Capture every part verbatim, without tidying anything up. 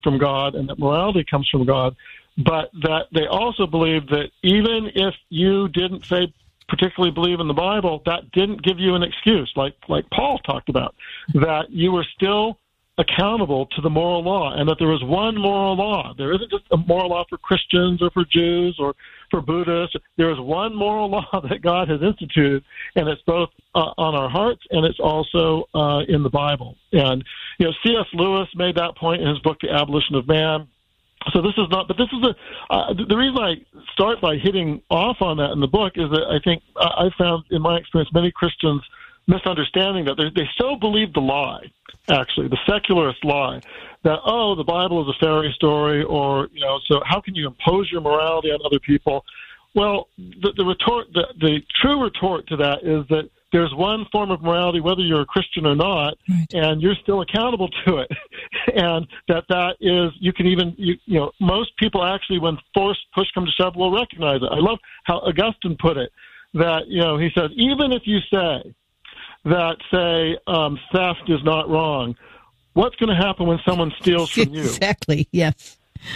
from God and that morality comes from God, but that they also believed that even if you didn't say particularly believe in the Bible, that didn't give you an excuse, like like Paul talked about, that you were still accountable to the moral law, and that there was one moral law. There isn't just a moral law for Christians or for Jews or for Buddhists. There is one moral law that God has instituted, and it's both uh, on our hearts and it's also uh, in the Bible. And you know, C S. Lewis made that point in his book, The Abolition of Man. So this is not, but this is a, uh, the reason I start by hitting off on that in the book is that I think I found in my experience many Christians misunderstanding that they, they so believe the lie, actually, the secularist lie, that, oh, the Bible is a fairy story, or, you know, so how can you impose your morality on other people? Well, the, the retort, the, the true retort to that is that there's one form of morality, whether you're a Christian or not, right, and you're still accountable to it. And that that is, you can even, you, you know, most people actually, when force push comes to shove, will recognize it. I love how Augustine put it, that, you know, he says, even if you say that, say, um, theft is not wrong, what's going to happen when someone steals from you? Exactly, yes.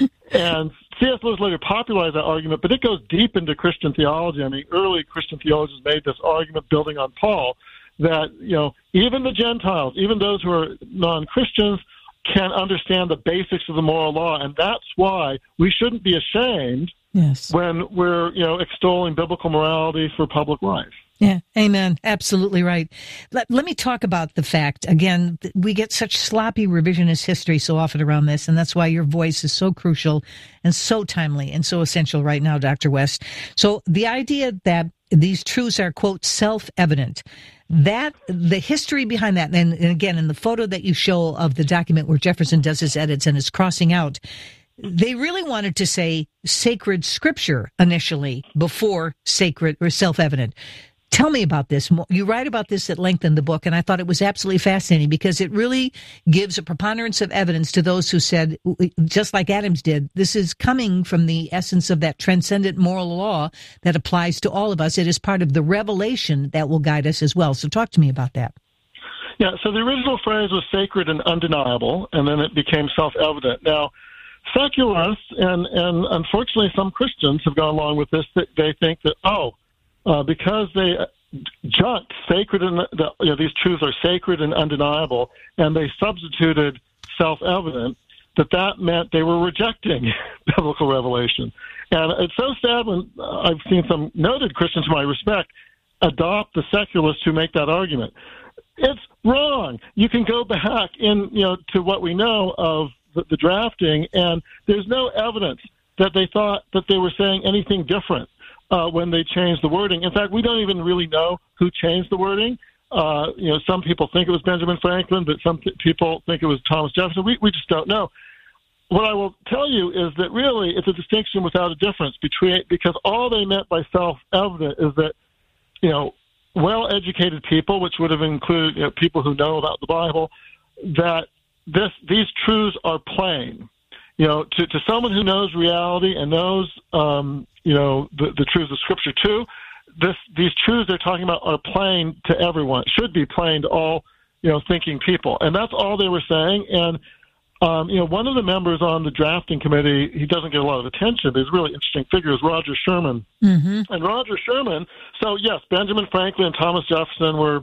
And C S. Lewis later popularized that argument, but it goes deep into Christian theology. I mean, early Christian theologians made this argument building on Paul that, you know, even the Gentiles, even those who are non-Christians, can understand the basics of the moral law, and that's why we shouldn't be ashamed yes. when we're, you know, extolling biblical morality for public life. Yeah, amen. Absolutely right. Let, let me talk about the fact, again, we get such sloppy revisionist history so often around this, and that's why your voice is so crucial and so timely and so essential right now, Doctor West. So the idea that these truths are, quote, self-evident, that the history behind that, and, and again, in the photo that you show of the document where Jefferson does his edits and is crossing out, they really wanted to say sacred scripture initially before sacred or self-evident. Tell me about this. You write about this at length in the book, and I thought it was absolutely fascinating because it really gives a preponderance of evidence to those who said, just like Adams did, this is coming from the essence of that transcendent moral law that applies to all of us. It is part of the revelation that will guide us as well. So talk to me about that. Yeah, so the original phrase was sacred and undeniable, and then it became self-evident. Now, secularists and, and unfortunately some Christians have gone along with this. That they think that, oh, Uh, because they junked sacred and the, you know, these truths are sacred and undeniable, and they substituted self-evident, that that meant they were rejecting biblical revelation. And it's so sad when uh, I've seen some noted Christians whom I respect adopt the secularists who make that argument. It's wrong. You can go back in, you know, to what we know of the, the drafting, and there's no evidence that they thought that they were saying anything different Uh, when they changed the wording. In fact, we don't even really know who changed the wording. Uh, you know, some people think it was Benjamin Franklin, but some p- people think it was Thomas Jefferson. We, we just don't know. What I will tell you is that really it's a distinction without a difference between, because all they meant by self-evident is that, you know, well-educated people, which would have included, you know, people who know about the Bible, that this these truths are plain. You know, to, to someone who knows reality and knows, um, you know, the, the truths of Scripture too, this, these truths they're talking about are plain to everyone. It should be plain to all, you know, thinking people. And that's all they were saying. And, um, you know, one of the members on the drafting committee, he doesn't get a lot of attention, but he's a really interesting figure, is Roger Sherman. Mm-hmm. And Roger Sherman, so yes, Benjamin Franklin and Thomas Jefferson were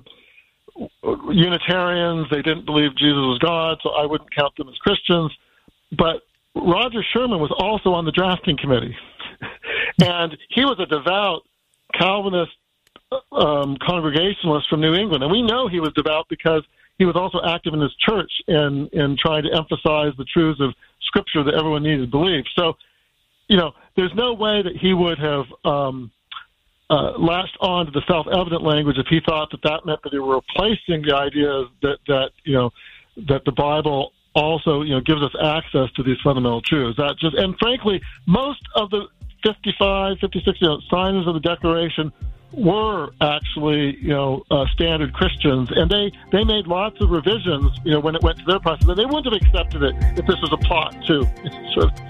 Unitarians. They didn't believe Jesus was God, so I wouldn't count them as Christians. But Roger Sherman was also on the drafting committee, and he was a devout Calvinist um, congregationalist from New England. And we know he was devout because he was also active in his church in, in trying to emphasize the truths of Scripture that everyone needed to believe. So, you know, there's no way that he would have um, uh, latched on to the self-evident language if he thought that that meant that they were replacing the idea that, that you know, that the Bible also, you know, gives us access to these fundamental truths. That just, and frankly, most of the fifty-five, fifty-six, you know, signers of the Declaration were actually, you know, uh, standard Christians, and they, they made lots of revisions, you know, when it went to their process, and they wouldn't have accepted it if this was a plot, too. Sort of.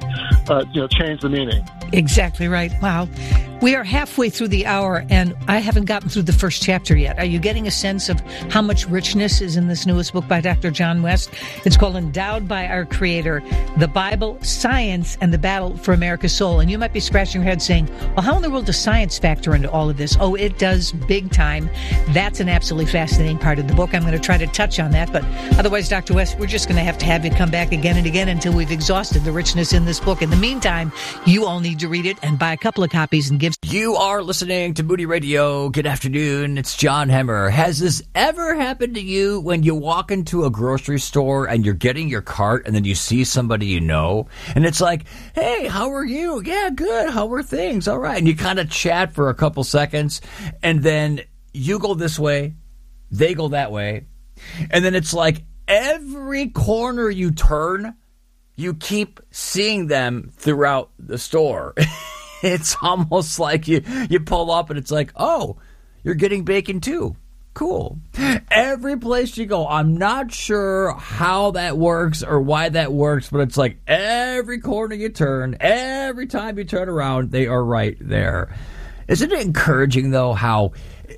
uh, you know, change the meaning. Exactly right. Wow. We are halfway through the hour, and I haven't gotten through the first chapter yet. Are you getting a sense of how much richness is in this newest book by Doctor John West? It's called Endowed by Our Creator, The Bible, Science, and the Battle for America's Soul. And you might be scratching your head saying, well, how in the world does science factor into all of this? Oh, it does big time. That's an absolutely fascinating part of the book. I'm going to try to touch on that. But otherwise, Doctor West, we're just going to have to have you come back again and again until we've exhausted the richness in this book. In the meantime, you all need to read it and buy a couple of copies and give. You are listening to Moody Radio. Good afternoon. It's John Hemmer. Has this ever happened to you when you walk into a grocery store and you're getting your cart and then you see somebody you know and it's like, hey, how are you? Yeah, good. How are things? All right. And you kind of chat for a couple seconds and then you go this way, they go that way. And then it's like every corner you turn, you keep seeing them throughout the store. It's almost like you, you pull up and it's like, oh, you're getting bacon too. Cool. Every place you go, I'm not sure how that works or why that works, but it's like every corner you turn, every time you turn around, they are right there. Isn't it encouraging, though, how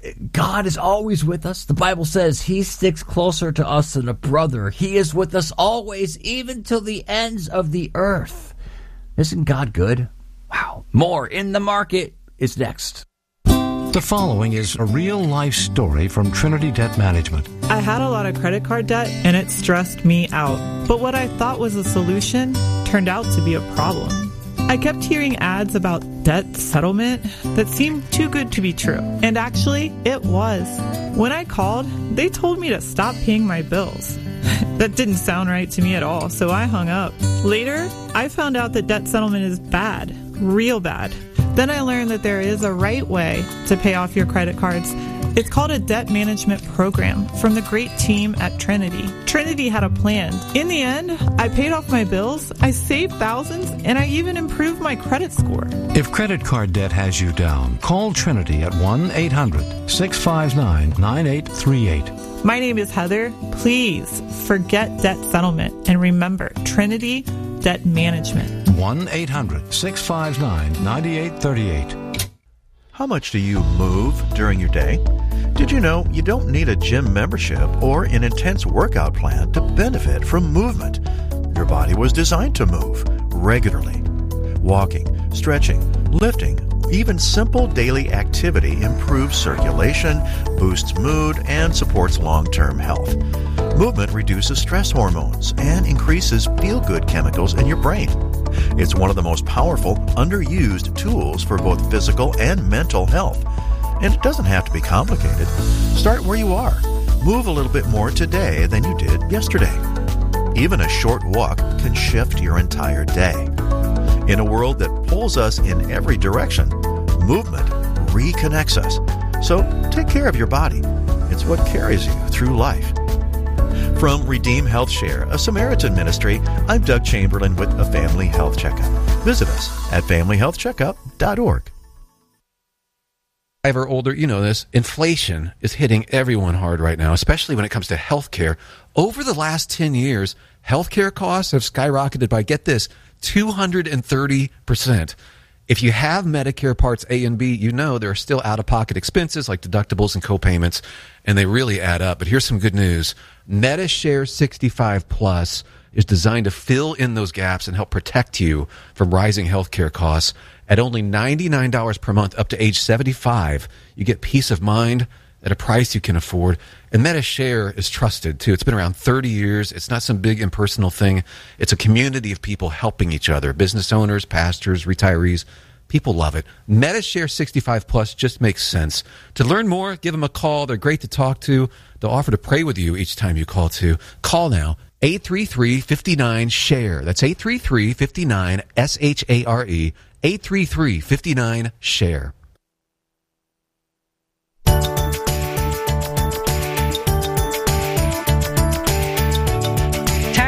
God is always with us? The Bible says he sticks closer to us than a brother. He is with us always, even till the ends of the earth. Isn't God good? Wow. More In the Market is next. The following is a real-life story from Trinity Debt Management. I had a lot of credit card debt, and it stressed me out. But what I thought was a solution turned out to be a problem. I kept hearing ads about debt settlement that seemed too good to be true. And actually, it was. When I called, they told me to stop paying my bills. That didn't sound right to me at all, so I hung up. Later, I found out that debt settlement is bad, real bad. Then I learned that there is a right way to pay off your credit cards. It's called a debt management program from the great team at Trinity. Trinity had a plan. In the end, I paid off my bills, I saved thousands, and I even improved my credit score. If credit card debt has you down, call Trinity at one eight hundred six five nine nine eight three eight. My name is Heather. Please forget debt settlement and remember Trinity Debt Management. one eight hundred six five nine nine eight three eight. How much do you move during your day? Did you know you don't need a gym membership or an intense workout plan to benefit from movement? Your body was designed to move regularly. Walking, stretching, lifting, even simple daily activity improves circulation, boosts mood, and supports long-term health. Movement reduces stress hormones and increases feel-good chemicals in your brain. It's one of the most powerful, underused tools for both physical and mental health. And it doesn't have to be complicated. Start where you are. Move a little bit more today than you did yesterday. Even a short walk can shift your entire day. In a world that pulls us in every direction, movement reconnects us. So take care of your body. It's what carries you through life. From Redeem Health Share, a Samaritan ministry, I'm Doug Chamberlain with a Family Health Checkup. Visit us at family health checkup dot org. Five or older, you know this, inflation is hitting everyone hard right now, especially when it comes to health care. Over the last ten years, healthcare costs have skyrocketed by, get this, two hundred thirty percent. If you have Medicare Parts A and B, you know there are still out-of-pocket expenses like deductibles and co-payments, and they really add up. But here's some good news. MediShare sixty-five Plus is designed to fill in those gaps and help protect you from rising healthcare costs. At only ninety-nine dollars per month up to age seventy-five, you get peace of mind at a price you can afford. And MediShare is trusted, too. It's been around thirty years. It's not some big impersonal thing. It's a community of people helping each other, business owners, pastors, retirees. People love it. MediShare sixty-five Plus just makes sense. To learn more, give them a call. They're great to talk to. They'll offer to pray with you each time you call, too. Call now. eight three three, five nine, S H A R E. That's eight three three, five nine, S H A R E. eight three three, five nine, S H A R E.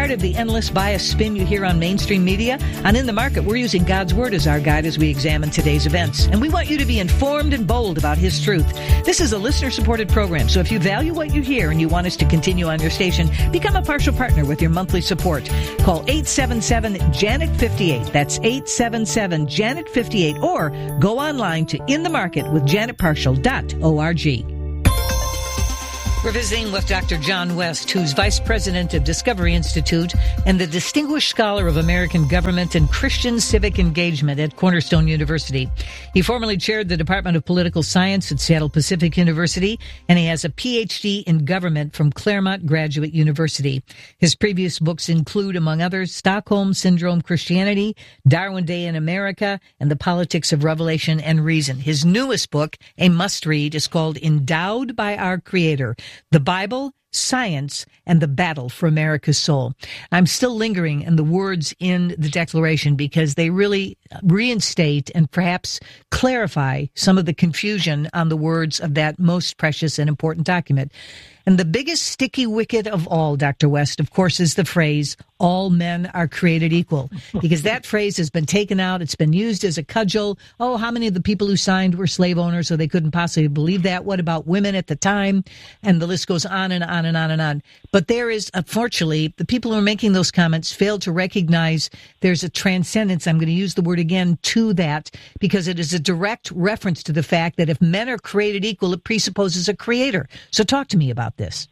tired of the endless bias spin you hear on mainstream media? On In the Market, we're using God's Word as our guide as we examine today's events. And we want you to be informed and bold about His truth. This is a listener-supported program, so if you value what you hear and you want us to continue on your station, become a partial partner with your monthly support. Call eight seven seven, Janet fifty-eight. That's eight seven seven, Janet fifty-eight. Or go online to in the market with janet partial dot org. We're visiting with Doctor John West, who's Vice President of Discovery Institute and the Distinguished Scholar of American Government and Christian Civic Engagement at Cornerstone University. He formerly chaired the Department of Political Science at Seattle Pacific University, and he has a P H D in Government from Claremont Graduate University. His previous books include, among others, Stockholm Syndrome Christianity, Darwin Day in America, and The Politics of Revelation and Reason. His newest book, a must-read, is called Endowed by Our Creator: The Bible, Science, and the Battle for America's Soul. I'm still lingering in the words in the Declaration because they really reinstate and perhaps clarify some of the confusion on the words of that most precious and important document. And the biggest sticky wicket of all, Doctor West, of course, is the phrase, all men are created equal, because that phrase has been taken out. It's been used as a cudgel. Oh, how many of the people who signed were slave owners, so they couldn't possibly believe that? What about women at the time? And the list goes on and on and on and on. But there is, unfortunately, the people who are making those comments fail to recognize there's a transcendence, I'm going to use the word again, to that, because it is a direct reference to the fact that if men are created equal, it presupposes a creator. So talk to me about this.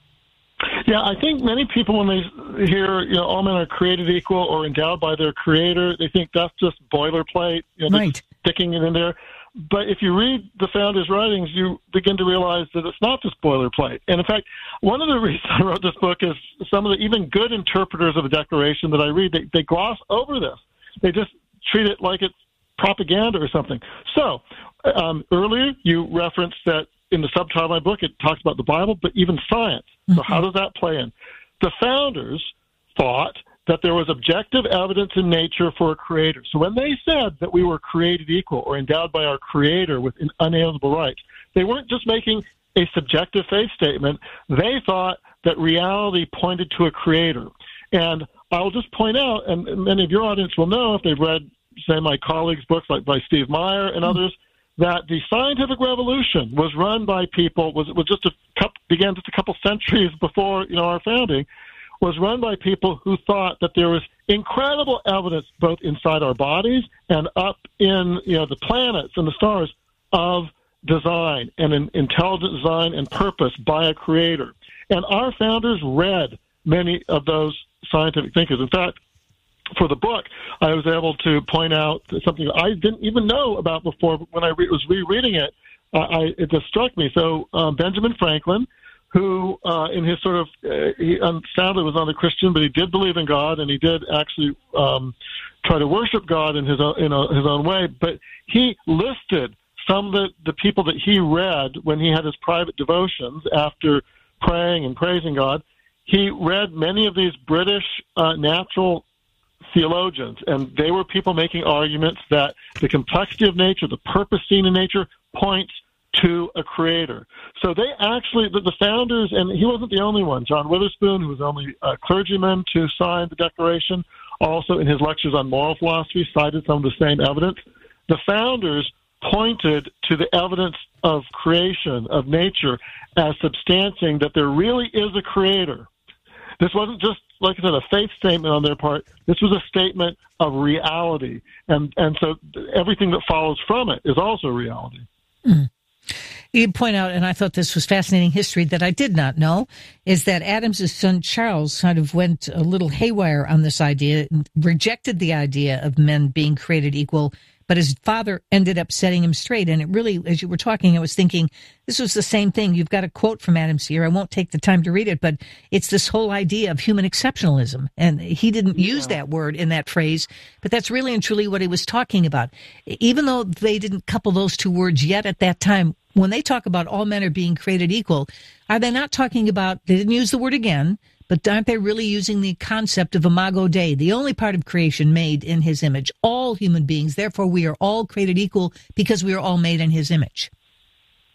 Yeah, I think many people, when they hear, you know, all men are created equal or endowed by their creator, they think that's just boilerplate, you know, right, sticking it in there. But if you read the founders' writings, you begin to realize that it's not just boilerplate. And in fact, one of the reasons I wrote this book is some of the even good interpreters of the Declaration that I read, they, they gloss over this. They just treat it like it's propaganda or something. So um, earlier you referenced that in the subtitle of my book, it talks about the Bible, but even science. Mm-hmm. So how does that play in? The founders thought that there was objective evidence in nature for a creator. So when they said that we were created equal or endowed by our creator with unalienable rights, they weren't just making a subjective faith statement. They thought that reality pointed to a creator. And I'll just point out, and many of your audience will know if they've read, say, my colleagues' books like by Steve Meyer and others, that the scientific revolution was run by people, was was just a couple, began just a couple centuries before, you know, our founding, was run by people who thought that there was incredible evidence both inside our bodies and up in, you know, the planets and the stars of design and an intelligent design and purpose by a creator. And our founders read many of those scientific thinkers. In fact, for the book, I was able to point out something I didn't even know about before. When I re- was rereading it, uh, I, it just struck me. So um, Benjamin Franklin, who uh, in his sort of, uh, he um, sadly was not a Christian, but he did believe in God, and he did actually um, try to worship God in his own, in a, his own way. But he listed some of the, the people that he read when he had his private devotions after praying and praising God. He read many of these British uh, natural theologians, and they were people making arguments that the complexity of nature, the purpose seen in nature, points to a creator. So they actually, the, the founders, and he wasn't the only one, John Witherspoon, who was the only uh, clergyman to sign the Declaration, also in his lectures on moral philosophy, cited some of the same evidence. The founders pointed to the evidence of creation, of nature, as substantiating that there really is a creator. This wasn't just, like I said, a faith statement on their part. This was a statement of reality. And and so everything that follows from it is also reality. Mm. You point out, and I thought this was fascinating history that I did not know, is that Adams' son Charles kind of went a little haywire on this idea, and rejected the idea of men being created equal, but his father ended up setting him straight. And it really, as you were talking, I was thinking, this was the same thing. You've got a quote from Adams here. I won't take the time to read it, but it's this whole idea of human exceptionalism. And he didn't yeah. use that word in that phrase, but that's really and truly what he was talking about. Even though they didn't couple those two words yet at that time, when they talk about all men are being created equal, are they not talking about, they didn't use the word again, but aren't they really using the concept of imago Dei, the only part of creation made in his image? All human beings, therefore we are all created equal because we are all made in his image.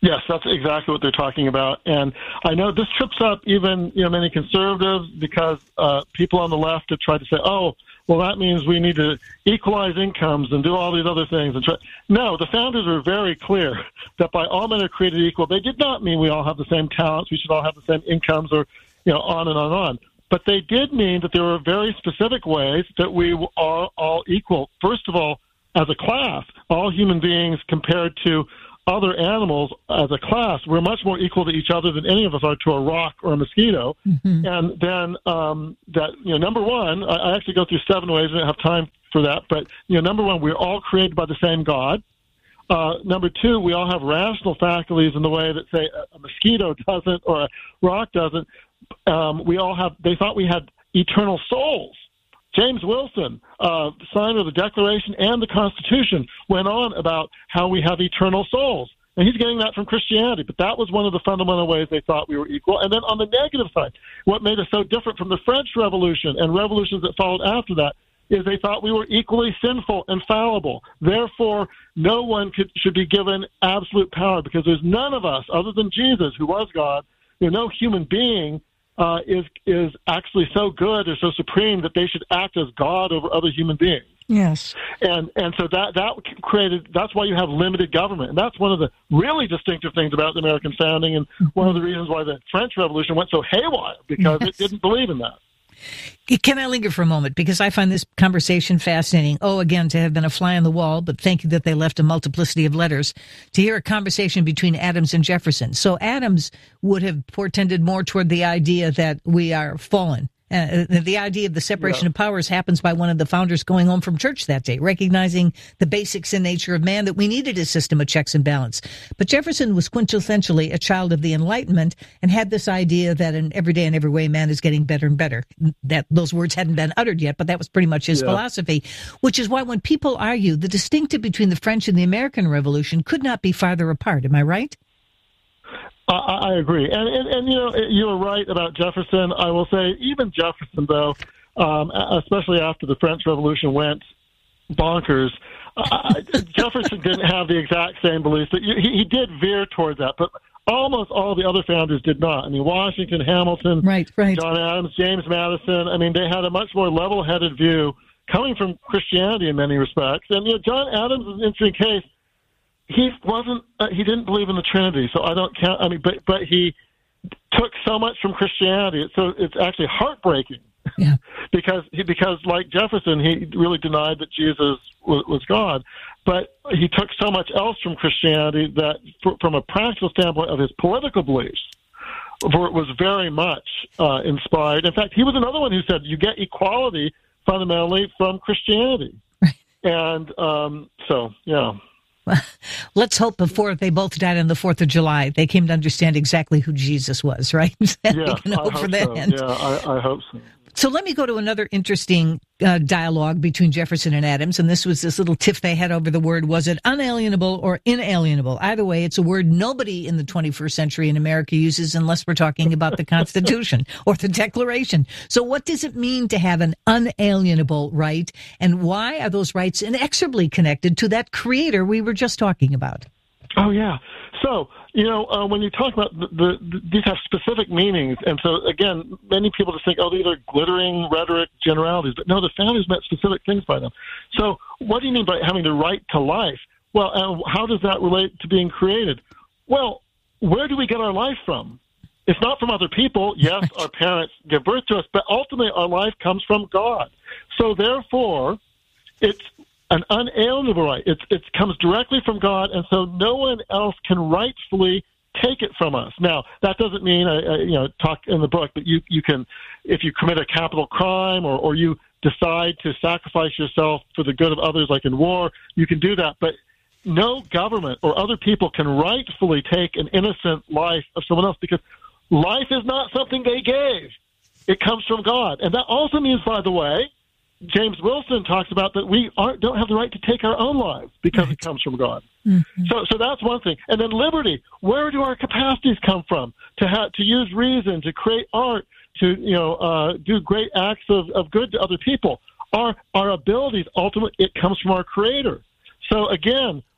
Yes, that's exactly what they're talking about. And I know this trips up even, you know, many conservatives because uh, people on the left have tried to say, oh, well, that means we need to equalize incomes and do all these other things. And try. No, the founders were very clear that by all men are created equal, they did not mean we all have the same talents, we should all have the same incomes, or, you know, on and on and on. But they did mean that there were very specific ways that we are all equal. First of all, as a class, all human beings compared to other animals as a class, we're much more equal to each other than any of us are to a rock or a mosquito. Mm-hmm. And then um, that, you know, number one, I, I actually go through seven ways. I don't have time for that. But, you know, number one, we're all created by the same God. Uh, number two, we all have rational faculties in the way that, say, a, a mosquito doesn't or a rock doesn't. Um, we all have, they thought we had eternal souls. James Wilson, uh, signer of the Declaration and the Constitution, went on about how we have eternal souls. And he's getting that from Christianity, but that was one of the fundamental ways they thought we were equal. And then on the negative side, what made us so different from the French Revolution and revolutions that followed after that is they thought we were equally sinful and fallible. Therefore, no one could, should be given absolute power because there's none of us, other than Jesus, who was God, you know, no human being Uh, is is actually so good or so supreme that they should act as God over other human beings. Yes, and and so that that created. That's why you have limited government, and that's one of the really distinctive things about the American founding, and one of the reasons why the French Revolution went so haywire because yes. it didn't believe in that. Can I linger for a moment? Because I find this conversation fascinating. Oh, again, to have been a fly on the wall, but thank you that they left a multiplicity of letters to hear a conversation between Adams and Jefferson. So Adams would have portended more toward the idea that we are fallen. Uh, the idea of the separation yeah. of powers happens by one of the founders going home from church that day, recognizing the basics and nature of man, that we needed a system of checks and balance. But Jefferson was quintessentially a child of the Enlightenment and had this idea that in every day and every way, man is getting better and better. That those words hadn't been uttered yet, but that was pretty much his yeah. philosophy, which is why when people argue the distinctive between the French and the American Revolution could not be farther apart. Am I right? I, I agree. And, and, and, you know, you were right about Jefferson. I will say even Jefferson, though, um, especially after the French Revolution went bonkers, uh, Jefferson didn't have the exact same beliefs. That he, he did veer towards that, but almost all the other founders did not. I mean, Washington, Hamilton, right, right. John Adams, James Madison. I mean, they had a much more level-headed view coming from Christianity in many respects. And, you know, John Adams is an interesting case. He wasn't. Uh, he didn't believe in the Trinity, so I don't count. I mean, but but he took so much from Christianity, so it's actually heartbreaking. Yeah. because he, because like Jefferson, he really denied that Jesus was, was God, but he took so much else from Christianity that, for, from a practical standpoint of his political beliefs, for it was very much uh, inspired. In fact, he was another one who said you get equality fundamentally from Christianity, right. and um, so yeah. Let's hope before they both died on the fourth of July, they came to understand exactly who Jesus was, right? Yeah, we can hope I for hope that so. end. Yeah, I, I hope so. So let me go to another interesting uh, dialogue between Jefferson and Adams, and this was this little tiff they had over the word, was it unalienable or inalienable? Either way, it's a word nobody in the twenty-first century in America uses unless we're talking about the Constitution or the Declaration. So what does it mean to have an unalienable right, and why are those rights inexorably connected to that creator we were just talking about? Oh, yeah. So, you know, uh, when you talk about the, the, the, these have specific meanings. And so, again, many people just think, oh, these are glittering rhetoric generalities. But no, the founders meant specific things by them. So what do you mean by having the right to life? Well, uh, how does that relate to being created? Well, where do we get our life from? It's not from other people. Yes, our parents give birth to us, but ultimately our life comes from God. So therefore, it's an unalienable right. It's, it comes directly from God, and so no one else can rightfully take it from us. Now, that doesn't mean, I, I, you know, talk in the book, but you, you can, if you commit a capital crime or, or you decide to sacrifice yourself for the good of others, like in war, you can do that. But no government or other people can rightfully take an innocent life of someone else, because life is not something they gave. It comes from God. And that also means, by the way, James Wilson talks about that we aren't, don't have the right to take our own lives because right. it comes from God. Mm-hmm. So, so that's one thing. And then liberty. Where do our capacities come from to have, to use reason, to create art, to you know uh, do great acts of, of good to other people? Our our abilities ultimately, it comes from our Creator. So again,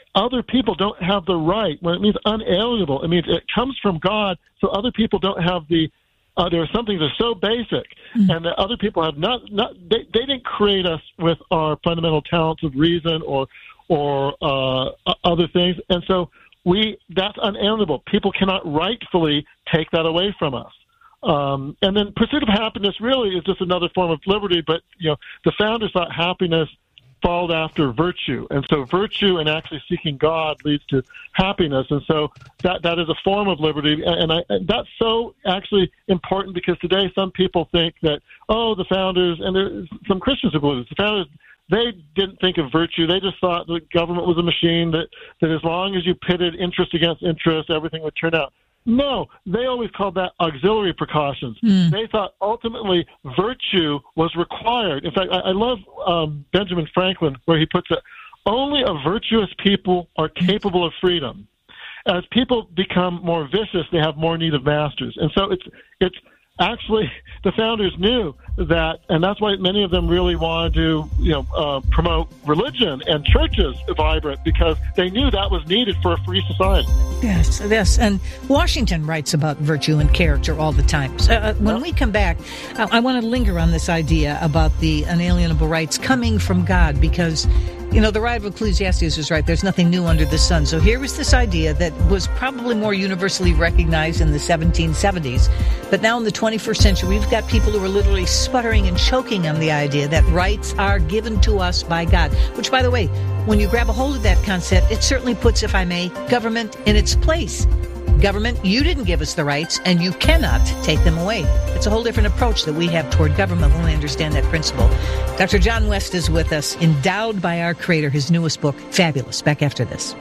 other people don't have the right. When it means unalienable, it means it comes from God, so other people don't have the. Uh, there are some things that are so basic, mm-hmm. and that other people have not. Not they, they didn't create us with our fundamental talents of reason or or uh, other things, and so we that's unalienable. People cannot rightfully take that away from us. Um, and then pursuit of happiness really is just another form of liberty. But you know, the founders thought happiness followed after virtue, and so virtue and actually seeking God leads to happiness, and so that that is a form of liberty, and, I, and that's so actually important because today some people think that oh the founders and there's some Christians who believe this, the founders they didn't think of virtue, they just thought the government was a machine that that as long as you pitted interest against interest everything would turn out. No, they always called that auxiliary precautions. Mm. They thought ultimately virtue was required. In fact, I, I love um, Benjamin Franklin where he puts it, only a virtuous people are capable of freedom. As people become more vicious, they have more need of masters. And so it's it's actually, the founders knew that, and that's why many of them really wanted to, you know, uh, promote religion and churches vibrant, because they knew that was needed for a free society. Yes, yes. And Washington writes about virtue and character all the time. So, uh, when yep. we come back, I, I want to linger on this idea about the unalienable rights coming from God, because you know, the writer of Ecclesiastes is right. There's nothing new under the sun. So here was this idea that was probably more universally recognized in the seventeen seventies. But now in the twenty-first century, we've got people who are literally sputtering and choking on the idea that rights are given to us by God. Which, by the way, when you grab a hold of that concept, it certainly puts, if I may, government in its place. Government, you didn't give us the rights, and you cannot take them away. It's a whole different approach that we have toward government when we understand that principle. Doctor John West is with us, endowed by our Creator, his newest book, fabulous. Back after this.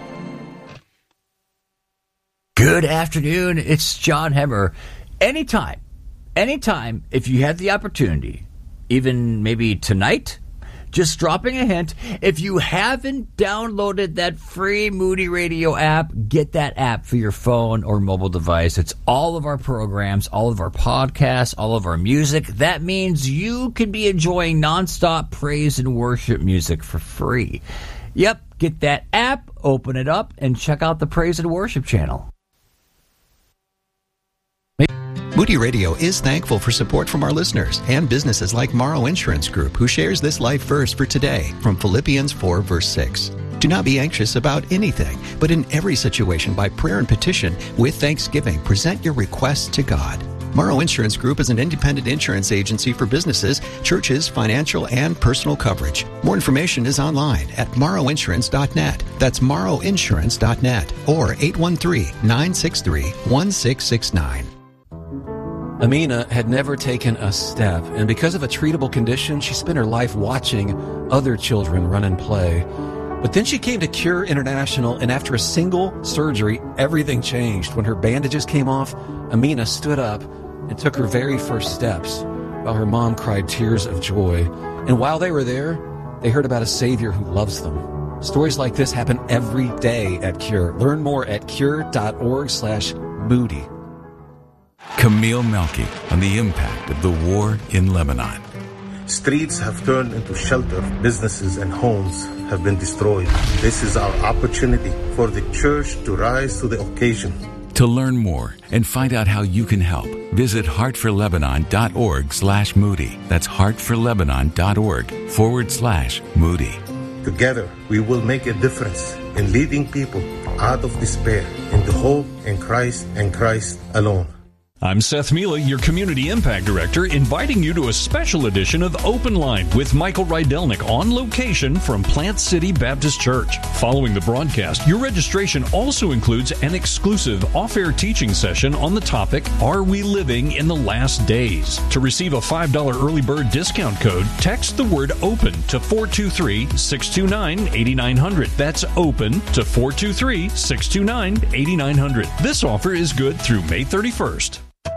Good afternoon. It's John Hemmer. Anytime, anytime, if you have the opportunity, even maybe tonight, just dropping a hint, if you haven't downloaded that free Moody Radio app, get that app for your phone or mobile device. It's all of our programs, all of our podcasts, all of our music. That means you can be enjoying nonstop praise and worship music for free. Yep, get that app, open it up, and check out the Praise and Worship channel. Moody Radio is thankful for support from our listeners and businesses like Morrow Insurance Group, who shares this life verse for today from Philippians four, verse six. Do not be anxious about anything, but in every situation by prayer and petition with thanksgiving, present your requests to God. Morrow Insurance Group is an independent insurance agency for businesses, churches, financial, and personal coverage. More information is online at morrow insurance dot net. That's morrow insurance dot net or eight one three, nine six three, one six six nine. Amina had never taken a step, and because of a treatable condition, she spent her life watching other children run and play. But then she came to Cure International, and after a single surgery, everything changed. When her bandages came off, Amina stood up and took her very first steps, while her mom cried tears of joy. And while they were there, they heard about a Savior who loves them. Stories like this happen every day at Cure. Learn more at cure.org slash Moody. Camille Melky on the impact of the war in Lebanon. Streets have turned into shelter. Businesses and homes have been destroyed. This is our opportunity for the church to rise to the occasion. To learn more and find out how you can help, visit heartforlebanon.org slash Moody. That's heartforlebanon.org forward slash Moody. Together, we will make a difference in leading people out of despair into hope in Christ and Christ alone. I'm Seth Mila, your Community Impact Director, inviting you to a special edition of Open Line with Michael Rydelnik on location from Plant City Baptist Church. Following the broadcast, your registration also includes an exclusive off-air teaching session on the topic, Are We Living in the Last Days? To receive a five dollars early bird discount code, text the word OPEN to four two three, six two nine, eight nine zero zero. That's OPEN to four two three, six two nine, eight nine zero zero. This offer is good through May thirty-first.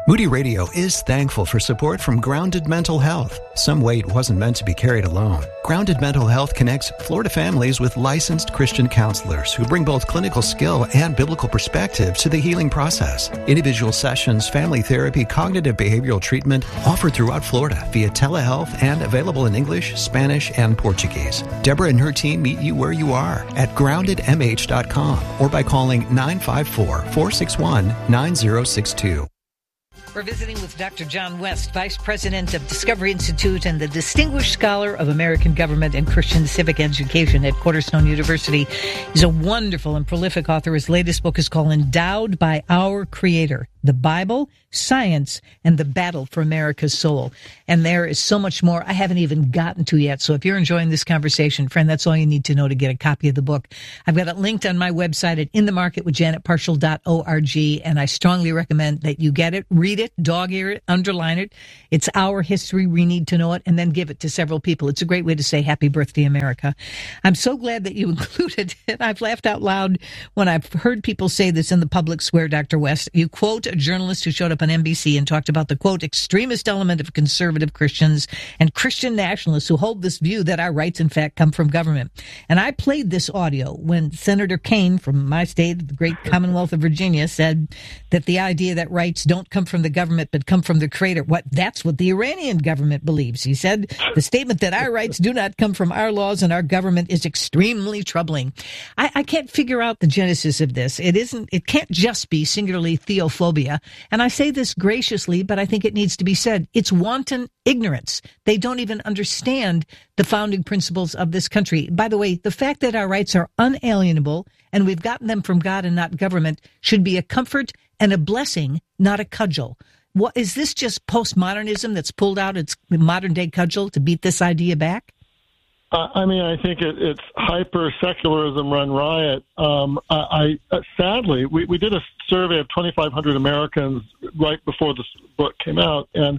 Moody Radio is thankful for support from Grounded Mental Health. Some weight wasn't meant to be carried alone. Grounded Mental Health connects Florida families with licensed Christian counselors who bring both clinical skill and biblical perspective to the healing process. Individual sessions, family therapy, cognitive behavioral treatment offered throughout Florida via telehealth and available in English, Spanish, and Portuguese. Deborah and her team meet you where you are at grounded m h dot com or by calling nine five four, four six one, nine zero six two. We're visiting with Doctor John West, Vice President of Discovery Institute and the Distinguished Scholar of American Government and Christian Civic Education at Cornerstone University. He's a wonderful and prolific author. His latest book is called Endowed by Our Creator, The Bible, Science, and the Battle for America's Soul. And there is so much more I haven't even gotten to yet. So if you're enjoying this conversation, friend, that's all you need to know to get a copy of the book. I've got it linked on my website at in the market with janet parshall dot org, and I strongly recommend that you get it, read it, dog ear it, underline it. It's our history. We need to know it, and then give it to several people. It's a great way to say happy birthday, America. I'm so glad that you included it. I've laughed out loud when I've heard people say this in the public square, Doctor West. You quote a journalist who showed up on N B C and talked about the, quote, extremist element of conservative Christians and Christian nationalists who hold this view that our rights, in fact, come from government. And I played this audio when Senator Kaine from my state, the great Commonwealth of Virginia, said that the idea that rights don't come from the government but come from the Creator, what that's what the Iranian government believes. He said the statement that our rights do not come from our laws and our government is extremely troubling. I, I can't figure out the genesis of this. It isn't. It can't just be singularly theophobia. And I say this graciously, but I think it needs to be said. It's wanton ignorance. They don't even understand the founding principles of this country. By the way, the fact that our rights are unalienable and we've gotten them from God and not government should be a comfort and a blessing, not a cudgel. What is this, just postmodernism that's pulled out its modern day cudgel to beat this idea back? Uh, I mean, I think it, it's hyper-secularism run riot. Um, I, I uh, sadly, we, we did a survey of twenty-five hundred Americans right before this book came out, and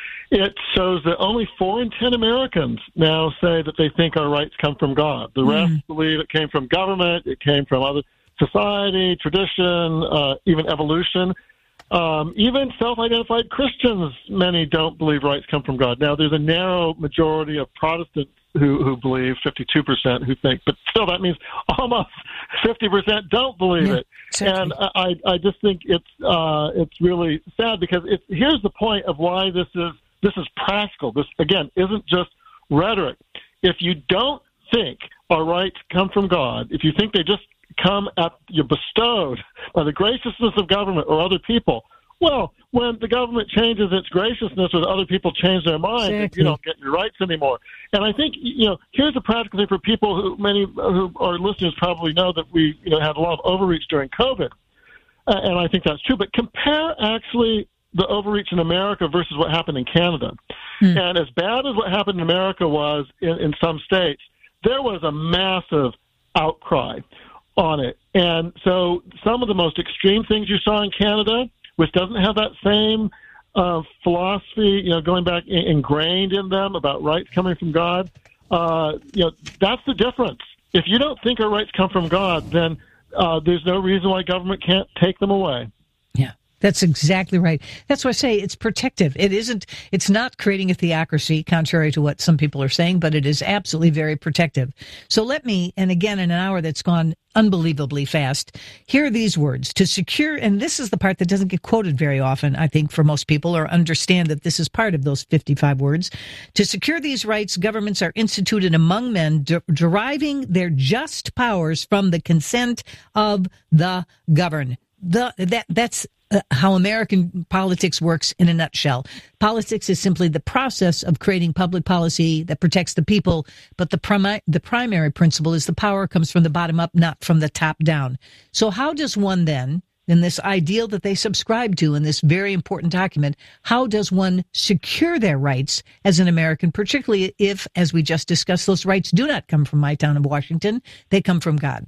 it shows that only four in ten Americans now say that they think our rights come from God. The rest mm. believe it came from government, it came from other society, tradition, uh, even evolution. Um, even self-identified Christians, many don't believe rights come from God. Now, there's a narrow majority of Protestants who, who believe, fifty-two percent who think, but still that means almost fifty percent don't believe yeah, it. Exactly. And I, I just think it's uh, it's really sad because it's, here's the point of why this is this is practical. This, again, isn't just rhetoric. If you don't think our rights come from God, if you think they just come at you bestowed by the graciousness of government or other people, well, when the government changes its graciousness or the other people change their mind, exactly. you don't get your rights anymore. And I think, you know, here's a practical thing for people who, many who our listeners probably know that we, you know, had a lot of overreach during COVID. Uh, and I think that's true. But compare actually the overreach in America versus what happened in Canada. Hmm. And as bad as what happened in America was in, in some states, there was a massive outcry on it. And so some of the most extreme things you saw in Canada, which doesn't have that same uh, philosophy, you know, going back in, ingrained in them about rights coming from God, uh, you know, that's the difference. If you don't think our rights come from God, then uh, there's no reason why government can't take them away. Yeah. That's exactly right. That's why I say it's protective. It isn't, it's not creating a theocracy, contrary to what some people are saying, but it is absolutely very protective. So let me, and again, in an hour that's gone unbelievably fast, hear these words. To secure, and this is the part that doesn't get quoted very often, I think, for most people, or understand that this is part of those fifty-five words. To secure these rights, governments are instituted among men, de- deriving their just powers from the consent of the governed. The, that, that's Uh, how American politics works in a nutshell. Politics is simply the process of creating public policy that protects the people, but the, primi- the primary principle is the power comes from the bottom up, not from the top down. So how does one then, in this ideal that they subscribe to in this very important document, how does one secure their rights as an American, particularly if, as we just discussed, those rights do not come from my town of Washington, they come from God?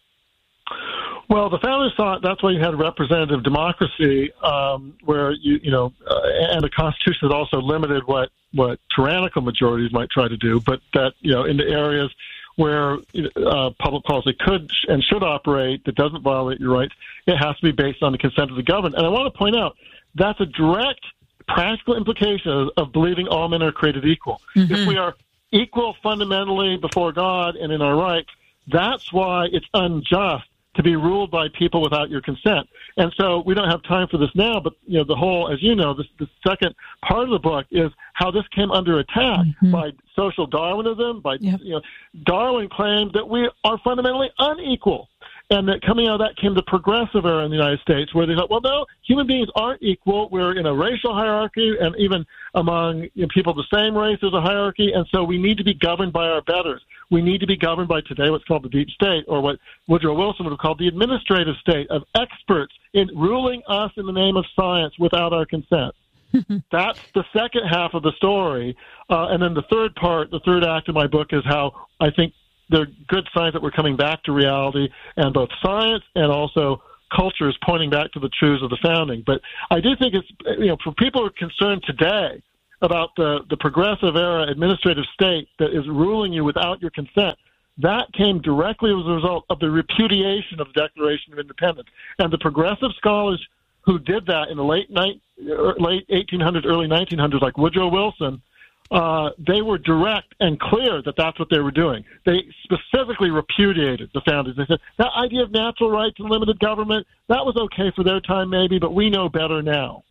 Well, the founders thought that's why you had representative democracy, um, where you you know, uh, and the Constitution has also limited what what tyrannical majorities might try to do, but that you know in the areas where uh, public policy could and should operate that doesn't violate your rights, it has to be based on the consent of the governed. And I want to point out that's a direct practical implication of, of believing all men are created equal. Mm-hmm. If we are equal fundamentally before God and in our rights, that's why it's unjust to be ruled by people without your consent. And so we don't have time for this now, but you know, the whole, as you know, this, the second part of the book is how this came under attack mm-hmm. by social Darwinism, by, yep. you know, Darwin claimed that we are fundamentally unequal. And that coming out of that came the progressive era in the United States, where they thought, well, no, human beings aren't equal. We're in a racial hierarchy, and even among you know, people of the same race, there's a hierarchy, and so we need to be governed by our betters. We need to be governed by today what's called the deep state, or what Woodrow Wilson would have called the administrative state of experts in ruling us in the name of science without our consent. That's the second half of the story. Uh, and then the third part, the third act of my book is how I think there are good signs that we're coming back to reality, and both science and also culture is pointing back to the truths of the founding. But I do think it's, you know, for people who are concerned today about the, the progressive era administrative state that is ruling you without your consent, that came directly as a result of the repudiation of the Declaration of Independence. And the progressive scholars who did that in the late, night, late eighteen hundreds, early nineteen hundreds, like Woodrow Wilson, Uh, they were direct and clear that that's what they were doing. They specifically repudiated the founders. They said, that idea of natural rights and limited government, that was okay for their time maybe, but we know better now.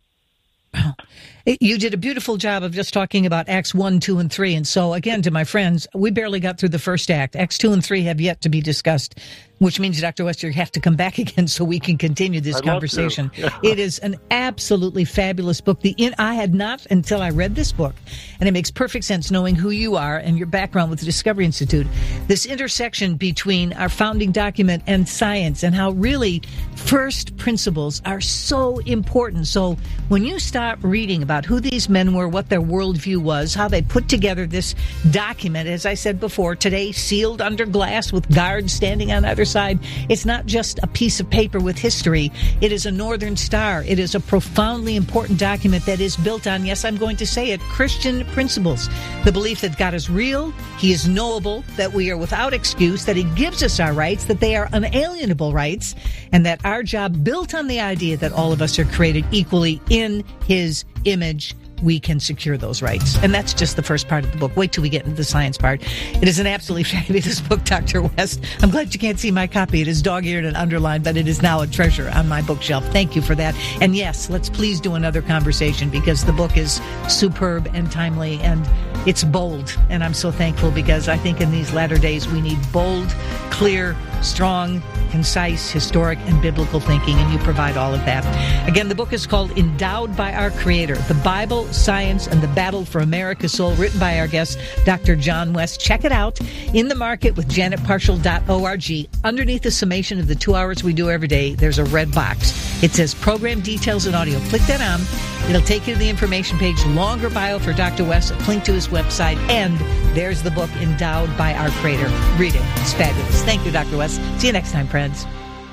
You did a beautiful job of just talking about Acts one, two, and three. And so, again, to my friends, we barely got through the first act. Acts two and three have yet to be discussed, which means, Doctor West, you have to come back again so we can continue this I'd conversation. Yeah. It is an absolutely fabulous book. The in, I had not until I read this book, and it makes perfect sense knowing who you are and your background with the Discovery Institute, this intersection between our founding document and science, and how really first principles are so important. So when you start reading about who these men were, what their worldview was, how they put together this document, as I said before, today sealed under glass with guards standing on either side, it's not just a piece of paper with history. It is a Northern Star. It is a profoundly important document that is built on, yes, I'm going to say it, Christian principles. The belief that God is real, He is knowable, that we are without excuse, that He gives us our rights, that they are unalienable rights, and that our job, built on the idea that all of us are created equally in His image, we can secure those rights. And that's just the first part of the book. Wait till we get into the science part. It is an absolutely fabulous book, Doctor West. I'm glad you can't see my copy. It is dog-eared and underlined, but it is now a treasure on my bookshelf. Thank you for that. And yes, let's please do another conversation, because the book is superb and timely, and it's bold. And I'm so thankful, because I think in these latter days we need bold, clear, strong, concise, historic, and biblical thinking, and you provide all of that. Again, the book is called Endowed by Our Creator, The Bible, Science, and the Battle for America's Soul, written by our guest, Doctor John West. Check it out in the market with janet parshall dot org. Underneath the summation of the two hours we do every day, there's a red box. It says Program Details and Audio. Click that on. It'll take you to the information page, longer bio for Doctor West, a link to his website, and there's the book, Endowed by Our Creator. Read it. It's fabulous. Thank you, Doctor West. See you next time, friends.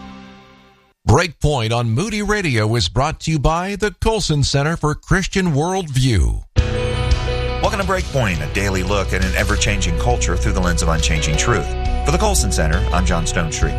Breakpoint on Moody Radio is brought to you by the Colson Center for Christian Worldview. Welcome to Breakpoint, a daily look at an ever-changing culture through the lens of unchanging truth. For the Colson Center, I'm John Stone Street.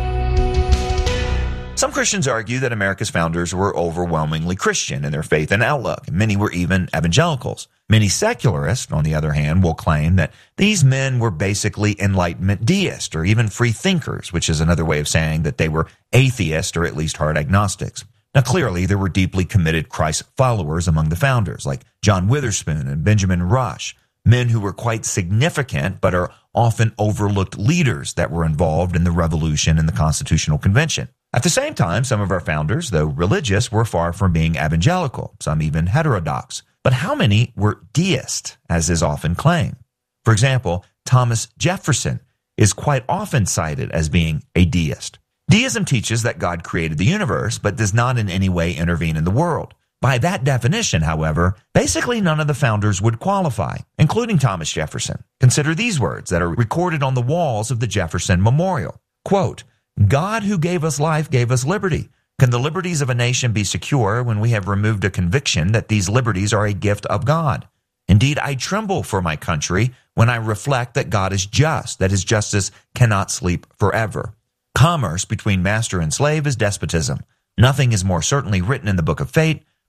Some Christians argue that America's founders were overwhelmingly Christian in their faith and outlook. Many were even evangelicals. Many secularists, on the other hand, will claim that these men were basically Enlightenment deists or even free thinkers, which is another way of saying that they were atheists or at least hard agnostics. Now, clearly, there were deeply committed Christ followers among the founders, like John Witherspoon and Benjamin Rush, men who were quite significant but are often overlooked leaders that were involved in the Revolution and the Constitutional Convention. At the same time, some of our founders, though religious, were far from being evangelical, some even heterodox. But how many were deists, as is often claimed? For example, Thomas Jefferson is quite often cited as being a deist. Deism teaches that God created the universe, but does not in any way intervene in the world. By that definition, however, basically none of the founders would qualify, including Thomas Jefferson. Consider these words that are recorded on the walls of the Jefferson Memorial. Quote, God who gave us life gave us liberty. Can the liberties of a nation be secure when we have removed a conviction that these liberties are a gift of God? Indeed, I tremble for my country when I reflect that God is just, that his justice cannot sleep forever. Commerce between master and slave is despotism. Nothing is more certainly written in the book of fate.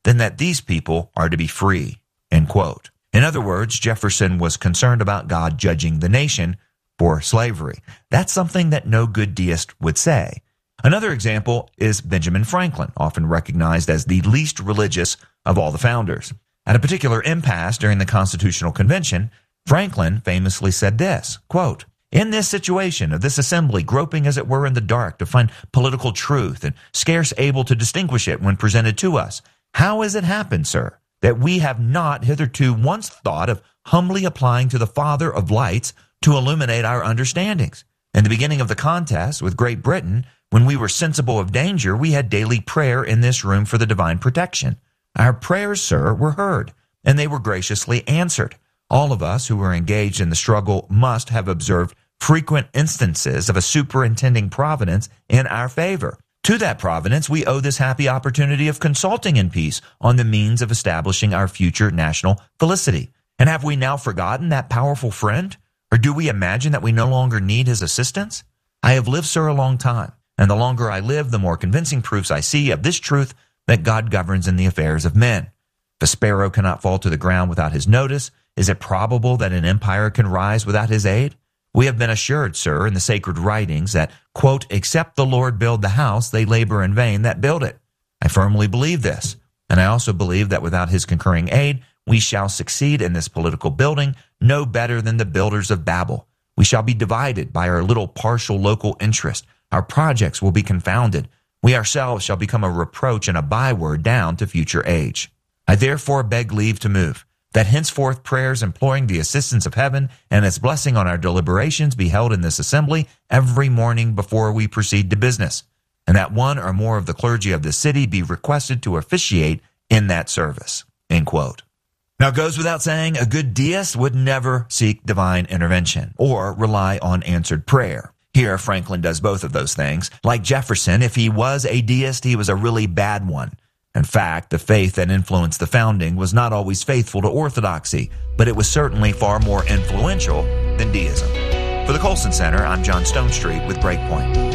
than that these people are to be free, end quote. In other words, Jefferson was concerned about God judging the nation for slavery. That's something that no good deist would say. Another example is Benjamin Franklin, often recognized as the least religious of all the founders. At a particular impasse during the Constitutional Convention, Franklin famously said this, quote, "In this situation of this assembly, groping as it were in the dark to find political truth and scarce able to distinguish it when presented to us, how has it happened, sir, that we have not hitherto once thought of humbly applying to the Father of lights to illuminate our understandings? In the beginning of the contest with Great Britain, when we were sensible of danger, we had daily prayer in this room for the divine protection. Our prayers, sir, were heard, and they were graciously answered. All of us who were engaged in the struggle must have observed frequent instances of a superintending providence in our favor. To that providence, we owe this happy opportunity of consulting in peace on the means of establishing our future national felicity. And have we now forgotten that powerful friend? Or do we imagine that we no longer need his assistance? I have lived, sir, a long time, and the longer I live, the more convincing proofs I see of this truth that God governs in the affairs of men. If a sparrow cannot fall to the ground without his notice, is it probable that an empire can rise without his aid? We have been assured, sir, in the sacred writings that, quote, except the Lord build the house, they labor in vain that build it. I firmly believe this, and I also believe that without his concurring aid, we shall succeed in this political building no better than the builders of Babel. We shall be divided by our little partial local interest. Our projects will be confounded. We ourselves shall become a reproach and a byword down to future age. I therefore beg leave to move, that henceforth prayers imploring the assistance of heaven and its blessing on our deliberations be held in this assembly every morning before we proceed to business, and that one or more of the clergy of the city be requested to officiate in that service." End quote. Now, it goes without saying, a good deist would never seek divine intervention or rely on answered prayer. Here, Franklin does both of those things. Like Jefferson, if he was a deist, he was a really bad one. In fact, the faith that influenced the founding was not always faithful to orthodoxy, but it was certainly far more influential than deism. For the Colson Center, I'm John Stonestreet with Breakpoint.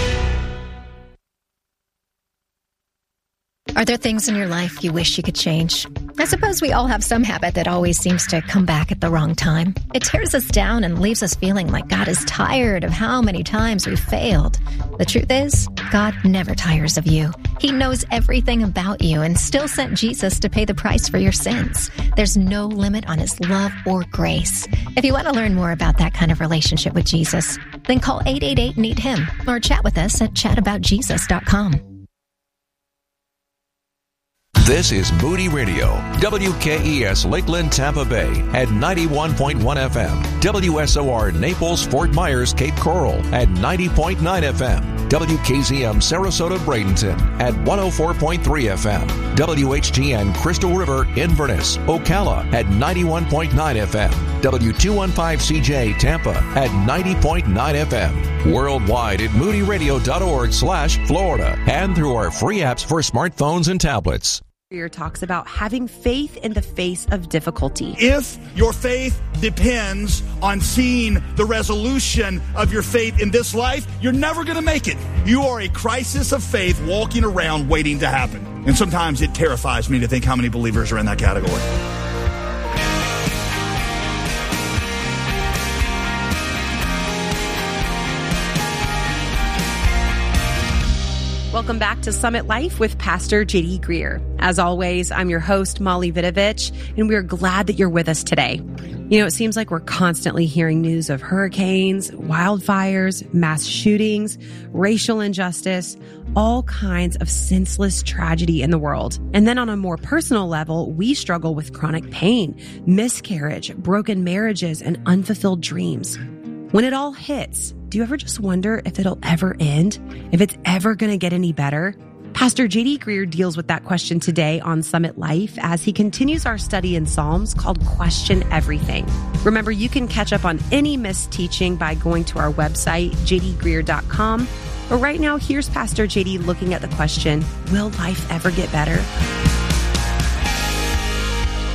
Are there things in your life you wish you could change? I suppose we all have some habit that always seems to come back at the wrong time. It tears us down and leaves us feeling like God is tired of how many times we've failed. The truth is, God never tires of you. He knows everything about you and still sent Jesus to pay the price for your sins. There's no limit on his love or grace. If you want to learn more about that kind of relationship with Jesus, then call eight eight eight, need him or chat with us at chat about jesus dot com. This is Moody Radio, W K E S Lakeland, Tampa Bay at ninety-one point one F M, W S O R Naples, Fort Myers, Cape Coral at ninety point nine F M, W K Z M Sarasota, Bradenton at one oh four point three F M, W H G N Crystal River, Inverness, Ocala at ninety-one point nine F M, W two fifteen C J Tampa at ninety point nine F M, worldwide at moody radio dot org slash Florida, and through our free apps for smartphones and tablets. Talks about having faith in the face of difficulty. If your faith depends on seeing the resolution of your faith in this life, you're never going to make it. You are a crisis of faith walking around waiting to happen. And sometimes it terrifies me to think how many believers are in that category. Welcome back to Summit Life with Pastor J D Greer. As always, I'm your host, Molly Vidovich, and we're glad that you're with us today. You know, it seems like we're constantly hearing news of hurricanes, wildfires, mass shootings, racial injustice, all kinds of senseless tragedy in the world. And then on a more personal level, we struggle with chronic pain, miscarriage, broken marriages, and unfulfilled dreams. When it all hits, do you ever just wonder if it'll ever end? If it's ever going to get any better? Pastor J D Greer deals with that question today on Summit Life as he continues our study in Psalms called Question Everything. Remember, you can catch up on any missed teaching by going to our website, j d greer dot com. But right now, here's Pastor J D looking at the question, will life ever get better? How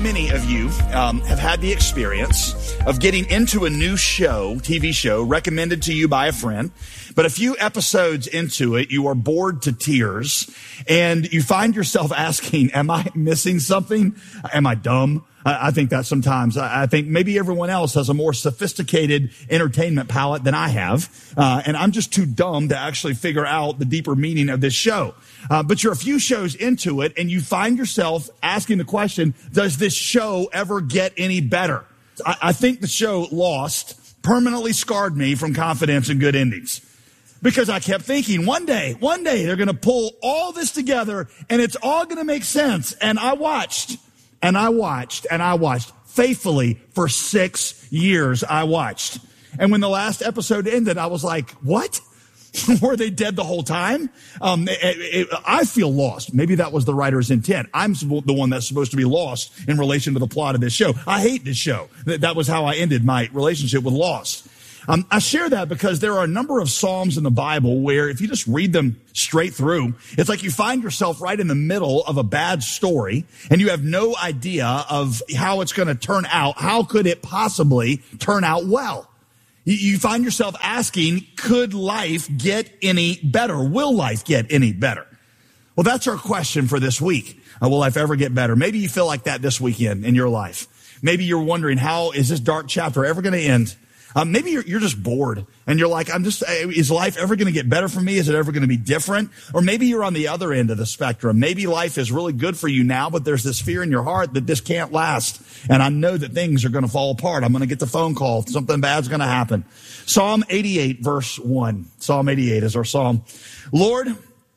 many of you um, have had the experience of getting into a new show, T V show, recommended to you by a friend, but a few episodes into it, you are bored to tears, and you find yourself asking, am I missing something? Am I dumb? I think that sometimes. I think maybe everyone else has a more sophisticated entertainment palette than I have, uh, and I'm just too dumb to actually figure out the deeper meaning of this show. Uh, but you're a few shows into it, and you find yourself asking the question, does this show ever get any better? I, I think the show Lost permanently scarred me from confidence in good endings. Because I kept thinking, one day, one day, they're going to pull all this together, and it's all going to make sense. And I watched. And I watched, and I watched faithfully for six years. I watched. And when the last episode ended, I was like, what? Were they dead the whole time? Um, it, it, I feel lost. Maybe that was the writer's intent. I'm the one that's supposed to be lost in relation to the plot of this show. I hate this show. That was how I ended my relationship with Lost. Um, I share that because there are a number of Psalms in the Bible where if you just read them straight through, it's like you find yourself right in the middle of a bad story and you have no idea of how it's going to turn out. How could it possibly turn out well? You, you find yourself asking, could life get any better? Will life get any better? Well, that's our question for this week. Uh, will life ever get better? Maybe you feel like that this weekend in your life. Maybe you're wondering, how is this dark chapter ever going to end? Um, maybe you're, you're just bored and you're like, I'm just, is life ever going to get better for me? Is it ever going to be different? Or maybe you're on the other end of the spectrum. Maybe life is really good for you now, but there's this fear in your heart that this can't last. And I know that things are going to fall apart. I'm going to get the phone call. Something bad's going to happen. Psalm eighty-eight, verse one. Psalm eighty-eight is our psalm. Lord,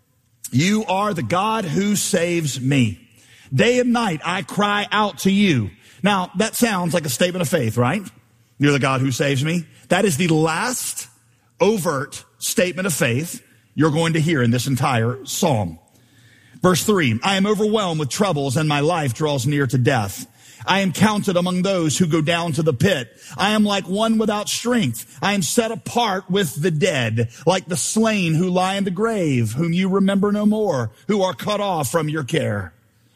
you are the God who saves me. Day and night I cry out to you. Now, that sounds like a statement of faith, right? You're the God who saves me. That is the last overt statement of faith you're going to hear in this entire psalm. Verse three, I am overwhelmed with troubles and my life draws near to death. I am counted among those who go down to the pit. I am like one without strength. I am set apart with the dead, like the slain who lie in the grave, whom you remember no more, who are cut off from your care.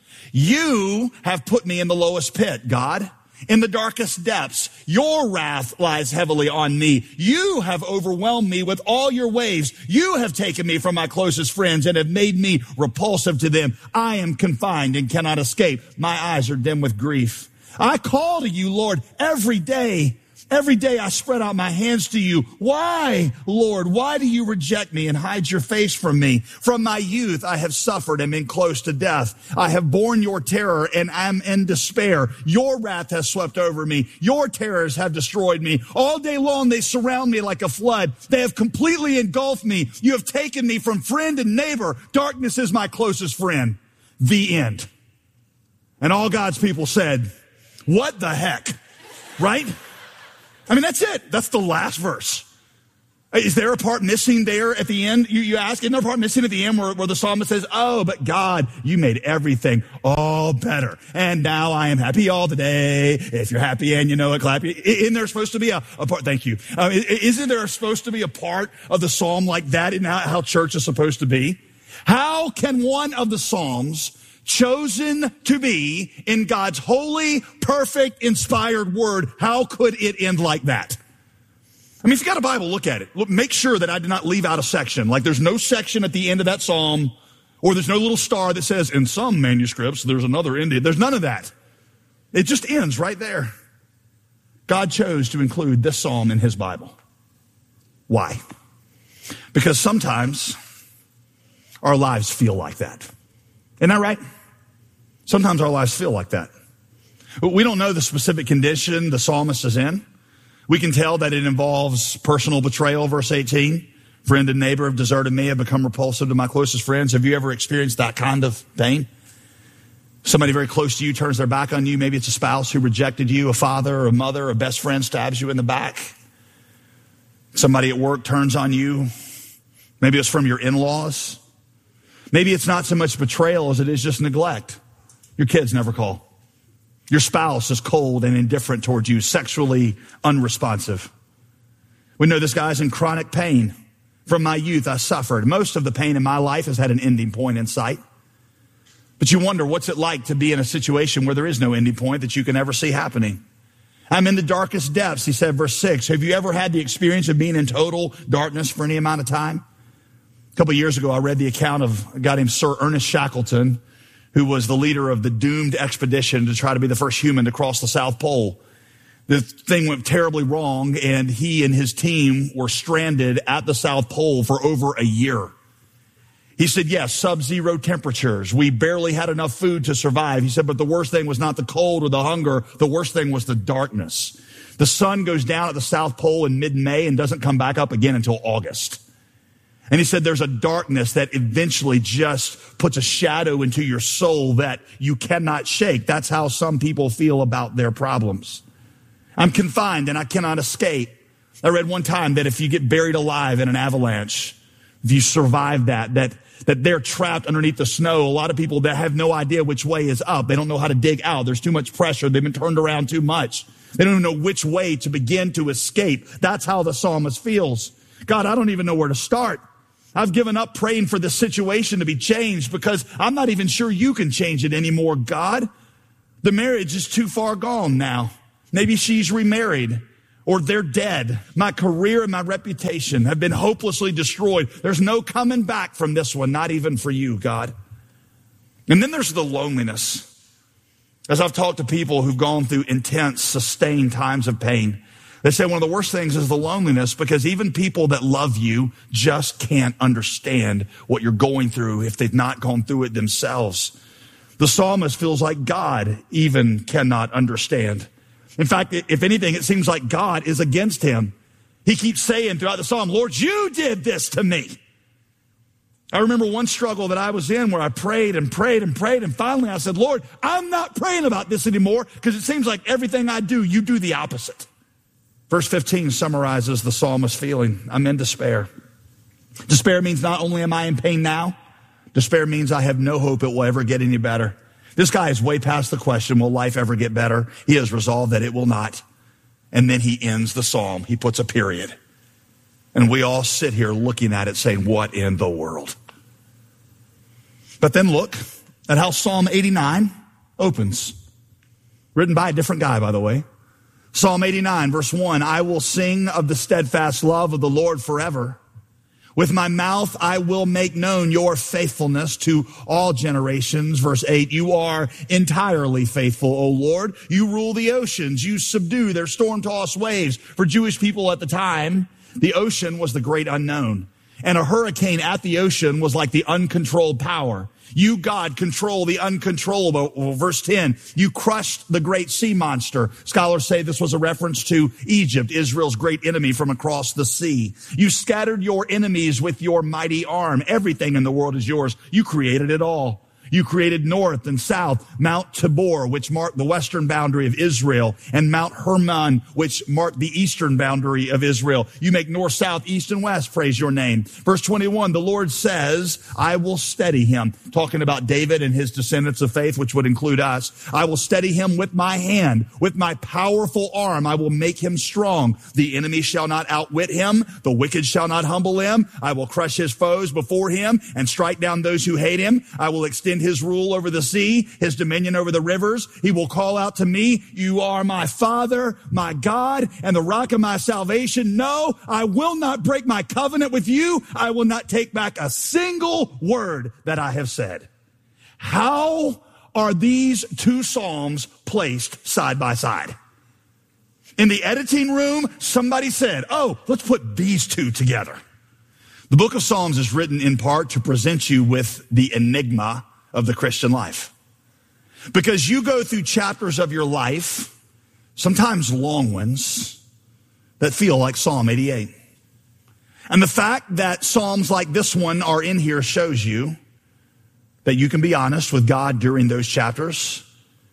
You have put me in the lowest pit, God. In the darkest depths, your wrath lies heavily on me. You have overwhelmed me with all your waves. You have taken me from my closest friends and have made me repulsive to them. I am confined and cannot escape. My eyes are dim with grief. I call to you, Lord, every day. Every day I spread out my hands to you. Why, Lord, why do you reject me and hide your face from me? From my youth I have suffered and been close to death. I have borne your terror and am in despair. Your wrath has swept over me. Your terrors have destroyed me. All day long they surround me like a flood. They have completely engulfed me. You have taken me from friend and neighbor. Darkness is my closest friend. The end. And all God's people said, what the heck? Right? I mean, that's it. That's the last verse. Is there a part missing there at the end? You, you ask, isn't there a part missing at the end where, where the psalmist says, oh, but God, you made everything all better. And now I am happy all the day. If you're happy and you know it, clap. Isn't there supposed to be a, a part? Thank you. Uh, isn't there supposed to be a part of the psalm like that in how, how church is supposed to be? How can one of the psalms chosen to be in God's holy, perfect, inspired word, how could it end like that? I mean, if you got a Bible, look at it. Look, make sure that I did not leave out a section. Like there's no section at the end of that psalm, or there's no little star that says, in some manuscripts, there's another ending. There's none of that. It just ends right there. God chose to include this psalm in his Bible. Why? Because sometimes our lives feel like that. Isn't that right? Sometimes our lives feel like that. We don't know the specific condition the psalmist is in. We can tell that it involves personal betrayal, verse eighteen. Friend and neighbor have deserted me, have become repulsive to my closest friends. Have you ever experienced that kind of pain? Somebody very close to you turns their back on you. Maybe it's a spouse who rejected you, a father or a mother, or a best friend stabs you in the back. Somebody at work turns on you. Maybe it's from your in-laws. Maybe it's not so much betrayal as it is just neglect. Your kids never call. Your spouse is cold and indifferent towards you, sexually unresponsive. We know this guy's in chronic pain. From my youth, I suffered. Most of the pain in my life has had an ending point in sight. But you wonder, what's it like to be in a situation where there is no ending point that you can ever see happening? I'm in the darkest depths, he said, verse six. Have you ever had the experience of being in total darkness for any amount of time? A couple of years ago, I read the account of a guy named Sir Ernest Shackleton, who was the leader of the doomed expedition to try to be the first human to cross the South Pole. The thing went terribly wrong, and he and his team were stranded at the South Pole for over a year. He said, yes, sub-zero temperatures. We barely had enough food to survive. He said, but the worst thing was not the cold or the hunger. The worst thing was the darkness. The sun goes down at the South Pole in mid-May and doesn't come back up again until August. And he said there's a darkness that eventually just puts a shadow into your soul that you cannot shake. That's how some people feel about their problems. I'm confined and I cannot escape. I read one time that if you get buried alive in an avalanche, if you survive that, that that they're trapped underneath the snow. A lot of people that have no idea which way is up. They don't know how to dig out. There's too much pressure. They've been turned around too much. They don't even know which way to begin to escape. That's how the psalmist feels. God, I don't even know where to start. I've given up praying for this situation to be changed because I'm not even sure you can change it anymore, God. The marriage is too far gone now. Maybe she's remarried. Or they're dead. My career and my reputation have been hopelessly destroyed. There's no coming back from this one, not even for you, God. And then there's the loneliness. As I've talked to people who've gone through intense, sustained times of pain, they say one of the worst things is the loneliness because even people that love you just can't understand what you're going through if they've not gone through it themselves. The psalmist feels like God even cannot understand. In fact, if anything, it seems like God is against him. He keeps saying throughout the psalm, Lord, you did this to me. I remember one struggle that I was in where I prayed and prayed and prayed. And finally I said, Lord, I'm not praying about this anymore because it seems like everything I do, you do the opposite. Verse fifteen summarizes the psalmist's feeling. I'm in despair. Despair means not only am I in pain now, despair means I have no hope it will ever get any better. This guy is way past the question, will life ever get better? He has resolved that it will not. And then he ends the psalm. He puts a period. And we all sit here looking at it saying, what in the world? But then look at how Psalm eighty-nine opens. Written by a different guy, by the way. Psalm eighty-nine, verse one, I will sing of the steadfast love of the Lord forever. With my mouth, I will make known your faithfulness to all generations. Verse eight, you are entirely faithful, O Lord. You rule the oceans. You subdue their storm-tossed waves. For Jewish people at the time, the ocean was the great unknown. And a hurricane at the ocean was like the uncontrolled power. You, God, control the uncontrollable. Verse ten, you crushed the great sea monster. Scholars say this was a reference to Egypt, Israel's great enemy from across the sea. You scattered your enemies with your mighty arm. Everything in the world is yours. You created it all. You created north and south, Mount Tabor, which marked the western boundary of Israel, and Mount Hermon, which marked the eastern boundary of Israel. You make north, south, east, and west praise your name. Verse twenty-one, the Lord says, I will steady him. Talking about David and his descendants of faith, which would include us. I will steady him with my hand. With my powerful arm, I will make him strong. The enemy shall not outwit him. The wicked shall not humble him. I will crush his foes before him and strike down those who hate him. I will extend his rule over the sea, his dominion over the rivers. He will call out to me, you are my Father, my God, and the rock of my salvation. No, I will not break my covenant with you. I will not take back a single word that I have said. How are these two psalms placed side by side? In the editing room, somebody said, oh, let's put these two together. The book of Psalms is written in part to present you with the enigma of the Christian life. Because you go through chapters of your life, sometimes long ones, that feel like Psalm eighty-eight. And the fact that Psalms like this one are in here shows you that you can be honest with God during those chapters,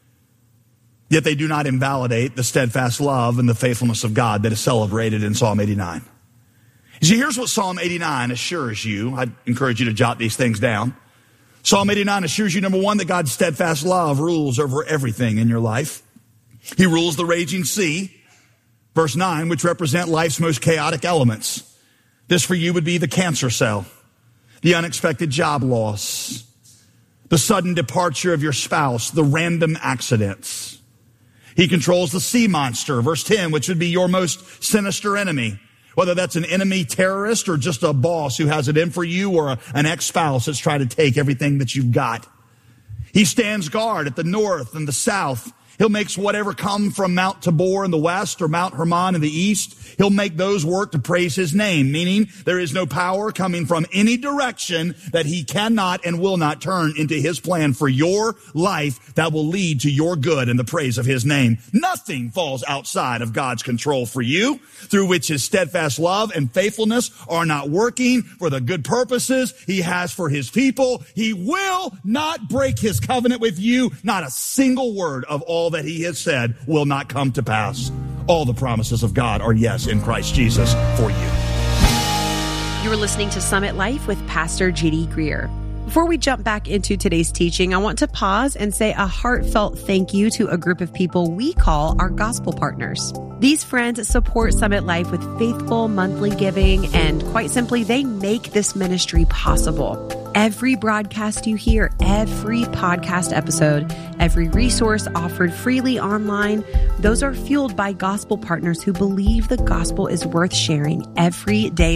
yet they do not invalidate the steadfast love and the faithfulness of God that is celebrated in Psalm eighty-nine. You see, here's what Psalm eighty-nine assures you. I'd encourage you to jot these things down. Psalm eighty-nine assures you, number one, that God's steadfast love rules over everything in your life. He rules the raging sea. Verse nine, which represent life's most chaotic elements. This for you would be the cancer cell, the unexpected job loss, the sudden departure of your spouse, the random accidents. He controls the sea monster, verse ten, which would be your most sinister enemy. Whether that's an enemy terrorist or just a boss who has it in for you, or a, an ex-spouse that's trying to take everything that you've got. He stands guard at the north and the south. He'll make whatever come from Mount Tabor in the west or Mount Hermon in the east. He'll make those work to praise his name, meaning there is no power coming from any direction that he cannot and will not turn into his plan for your life that will lead to your good and the praise of his name. Nothing falls outside of God's control for you, through which his steadfast love and faithfulness are not working for the good purposes he has for his people. He will not break his covenant with you. Not a single word of all that he has said will not come to pass. All the promises of God are yes in Christ Jesus for you. You are listening to Summit Life with Pastor J D Greer. Before we jump back into today's teaching, I want to pause and say a heartfelt thank you to a group of people we call our gospel partners. These friends support Summit Life with faithful monthly giving, and quite simply, they make this ministry possible. Every broadcast you hear, every podcast episode, every resource offered freely online, those are fueled by gospel partners who believe the gospel is worth sharing every day